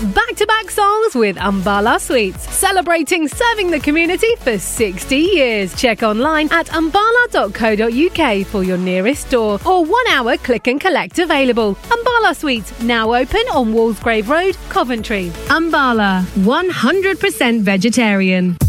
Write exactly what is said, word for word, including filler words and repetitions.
back-to-back songs with Umbala Sweets, celebrating serving the community for sixty years. Check online at umbala dot co dot uk for your nearest store or one-hour click and collect available. Umbala Sweets, now open on Walsgrave Road, Coventry. Umbala, one hundred percent vegetarian.